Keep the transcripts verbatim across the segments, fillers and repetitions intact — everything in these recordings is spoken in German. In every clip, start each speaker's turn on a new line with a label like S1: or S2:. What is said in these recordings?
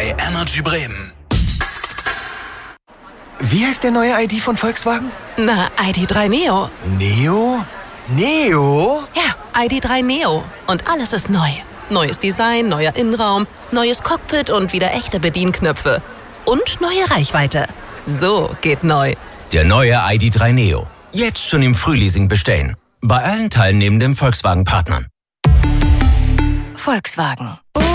S1: bei Energy Bremen.
S2: Wie heißt der neue I D von Volkswagen?
S3: Na, I D drei Neo.
S2: Neo? Neo?
S3: Ja, I D drei Neo. Und alles ist neu. Neues Design, neuer Innenraum, neues Cockpit und wieder echte Bedienknöpfe. Und neue Reichweite. So geht neu.
S4: Der neue I D drei Neo. Jetzt schon im Frühleasing bestellen. Bei allen teilnehmenden Volkswagen-Partnern.
S3: Volkswagen.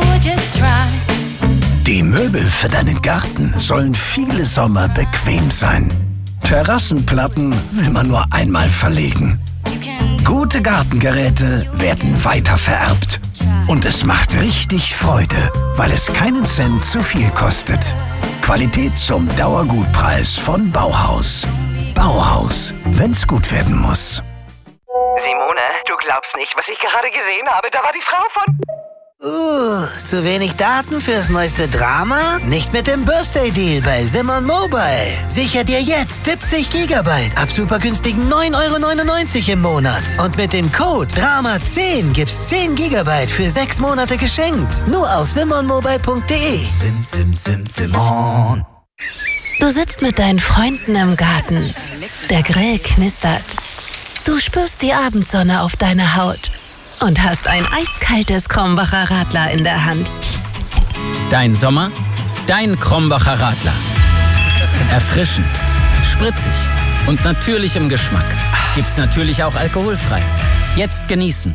S5: Die Möbel für deinen Garten sollen viele Sommer bequem sein. Terrassenplatten will man nur einmal verlegen. Gute Gartengeräte werden weiter vererbt. Und es macht richtig Freude, weil es keinen Cent zu viel kostet. Qualität zum Dauergutpreis von Bauhaus. Bauhaus, wenn's gut werden muss.
S6: Simone, du glaubst nicht, was ich gerade gesehen habe. Da war die Frau von...
S7: Uh, zu wenig Daten fürs neueste Drama? Nicht mit dem Birthday Deal bei Simon Mobile. Sicher dir jetzt siebzig Gigabyte ab super günstigen neun Euro neunundneunzig im Monat. Und mit dem Code Drama zehn gibt's zehn Gigabyte für sechs Monate geschenkt. Nur auf simon mobile punkt de.
S5: Sim, sim, sim, Simon.
S3: Du sitzt mit deinen Freunden im Garten. Der Grill knistert. Du spürst die Abendsonne auf deiner Haut. Und hast ein eiskaltes Krombacher Radler in der Hand.
S8: Dein Sommer, dein Krombacher Radler. Erfrischend, spritzig und natürlich im Geschmack. Gibt's natürlich auch alkoholfrei. Jetzt genießen.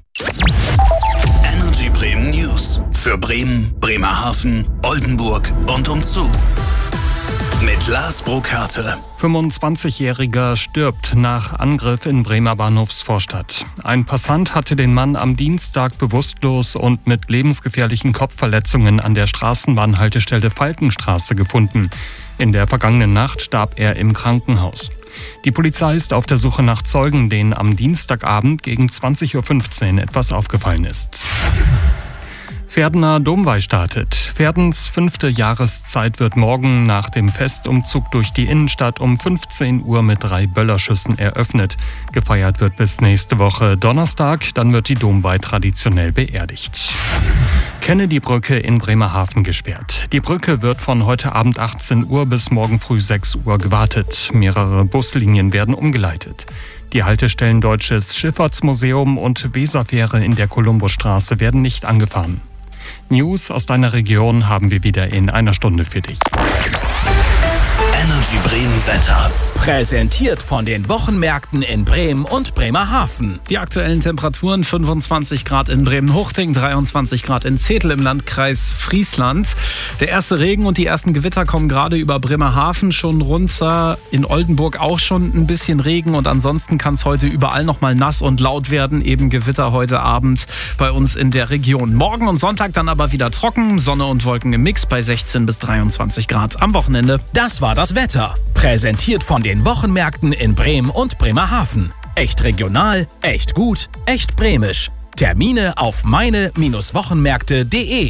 S1: Energy Bremen News. Für Bremen, Bremerhaven, Oldenburg und umzu. Mit Lars Burkhardt.
S9: fünfundzwanzigjähriger stirbt nach Angriff in Bremer Bahnhofsvorstadt. Ein Passant hatte den Mann am Dienstag bewusstlos und mit lebensgefährlichen Kopfverletzungen an der Straßenbahnhaltestelle Falkenstraße gefunden. In der vergangenen Nacht starb er im Krankenhaus. Die Polizei ist auf der Suche nach Zeugen, denen am Dienstagabend gegen zwanzig Uhr fünfzehn etwas aufgefallen ist. Verdener Domweih startet. Verdens fünfte Jahreszeit wird morgen nach dem Festumzug durch die Innenstadt um fünfzehn Uhr mit drei Böllerschüssen eröffnet. Gefeiert wird bis nächste Woche Donnerstag, dann wird die Domweih traditionell beerdigt. Kennedy-Brücke in Bremerhaven gesperrt. Die Brücke wird von heute Abend achtzehn Uhr bis morgen früh sechs Uhr gewartet. Mehrere Buslinien werden umgeleitet. Die Haltestellen Deutsches Schifffahrtsmuseum und Weserfähre in der Kolumbusstraße werden nicht angefahren. News aus deiner Region haben wir wieder in einer Stunde für dich.
S1: Energy Bremen Wetter.
S8: Präsentiert von den Wochenmärkten in Bremen und Bremerhaven.
S10: Die aktuellen Temperaturen: fünfundzwanzig Grad in Bremen-Huchting, dreiundzwanzig Grad in Zetel im Landkreis Friesland. Der erste Regen und die ersten Gewitter kommen gerade über Bremerhaven schon runter. In Oldenburg auch schon ein bisschen Regen und ansonsten kann es heute überall noch mal nass und laut werden. Eben Gewitter heute Abend bei uns in der Region. Morgen und Sonntag dann aber wieder trocken, Sonne und Wolken im Mix bei sechzehn bis dreiundzwanzig Grad am Wochenende.
S8: Das war das Wetter. Präsentiert von den Wochenmärkten in Bremen und Bremerhaven. Echt regional, echt gut, echt bremisch. Termine auf meine Wochenmärkte punkt de.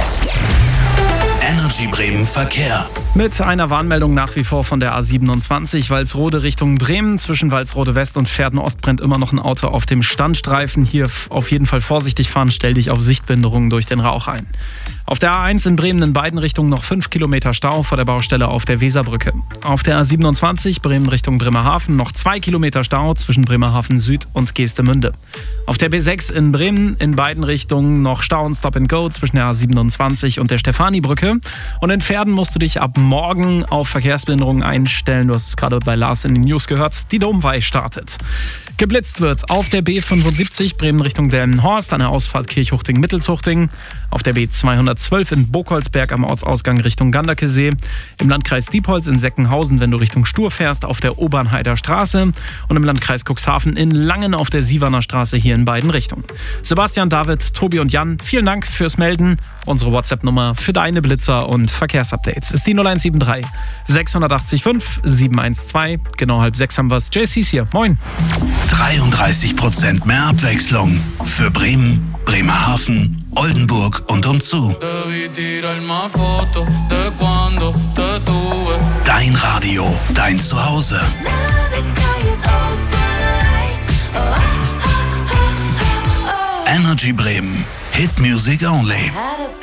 S1: Energy Bremen Verkehr.
S10: Mit einer Warnmeldung nach wie vor von der A siebenundzwanzig, Walsrode Richtung Bremen. Zwischen Walsrode West und Verden Ost brennt immer noch ein Auto auf dem Standstreifen. Hier auf jeden Fall vorsichtig fahren, stell dich auf Sichtbehinderungen durch den Rauch ein. Auf der A eins in Bremen in beiden Richtungen noch fünf Kilometer Stau vor der Baustelle auf der Weserbrücke. Auf der A siebenundzwanzig Bremen Richtung Bremerhaven noch zwei Kilometer Stau zwischen Bremerhaven Süd und Geestemünde. Auf der B sechs in Bremen in beiden Richtungen noch Stau und Stop and Go zwischen der A siebenundzwanzig und der Stefani-Brücke. Und in Verden musst du dich ab morgen auf Verkehrsbehinderungen einstellen. Du hast es gerade bei Lars in den News gehört. Die Domweih startet. Geblitzt wird auf der B fünfundsiebzig Bremen Richtung Delmenhorst an der Ausfahrt Kirchhuchting-Mittelshuchting. Auf der B zweihundertzwölf in Burgholzberg am Ortsausgang Richtung Ganderkesee. Im Landkreis Diepholz in Seckenhausen, wenn du Richtung Stur fährst, auf der Obernheider Straße. Und im Landkreis Cuxhaven in Langen auf der Sieverner Straße hier in beiden Richtungen. Sebastian, David, Tobi und Jan, vielen Dank fürs Melden. Unsere WhatsApp-Nummer für deine Blitzer und Verkehrsupdates ist die null eins sieben drei sechs acht fünf sieben eins zwei. Genau halb sechs haben wir es. J C ist hier. Moin.
S1: dreiunddreißig Prozent mehr Abwechslung für Bremen, Bremerhaven, Oldenburg und umzu. Dein Radio, dein Zuhause. Energy Bremen. Hit Music Only.